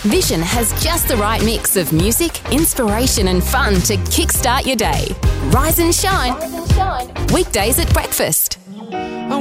Vision has just the right mix of music, inspiration and fun to kickstart your day. Rise and shine. Weekdays at breakfast.